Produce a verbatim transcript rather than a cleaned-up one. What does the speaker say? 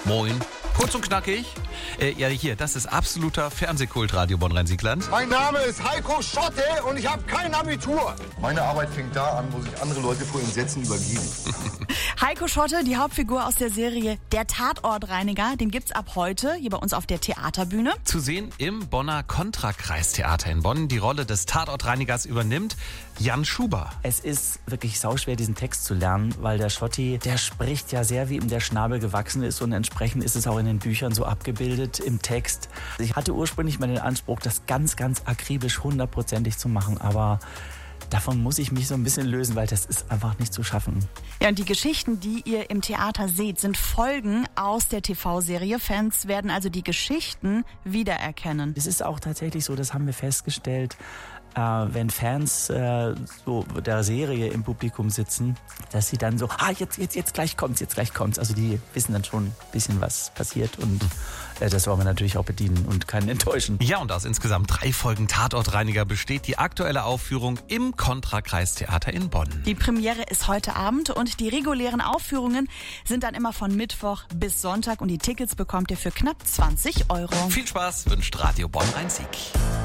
Moin. Kurz und knackig. Äh, ja, hier, das ist absoluter Fernsehkult, Radio Bonn-Rhein-Siegland. Mein Name ist Heiko Schotte und ich habe kein Abitur. Meine Arbeit fängt da an, wo sich andere Leute vor Entsetzen übergeben. Heiko Schotte, die Hauptfigur aus der Serie Der Tatortreiniger, den gibt's ab heute hier bei uns auf der Theaterbühne. Zu sehen im Bonner Kontrakreistheater in Bonn. Die Rolle des Tatortreinigers übernimmt Jan Schuber. Es ist wirklich sauschwer, diesen Text zu lernen, weil der Schotti, der spricht ja sehr, wie ihm der Schnabel gewachsen ist und entsprechend ist es auch in den Büchern so abgebildet im Text. Ich hatte ursprünglich mal den Anspruch, das ganz, ganz akribisch, hundertprozentig zu machen, aber davon muss ich mich so ein bisschen lösen, weil das ist einfach nicht zu schaffen. Ja, und die Geschichten, die ihr im Theater seht, sind Folgen aus der T V-Serie. Fans werden also die Geschichten wiedererkennen. Es ist auch tatsächlich so, das haben wir festgestellt, äh, wenn Fans äh, so der Serie im Publikum sitzen, dass sie dann so, ah, jetzt, jetzt, jetzt gleich kommt's, jetzt gleich kommt's. Also die wissen dann schon ein bisschen, was passiert und äh, das wollen wir natürlich auch bedienen und keinen enttäuschen. Ja, und aus insgesamt drei Folgen Tatortreiniger besteht die aktuelle Aufführung im Kontrakreistheater in Bonn. Die Premiere ist heute Abend und die regulären Aufführungen sind dann immer von Mittwoch bis Sonntag und die Tickets bekommt ihr für knapp zwanzig Euro. Viel Spaß wünscht Radio Bonn-Rhein-Sieg.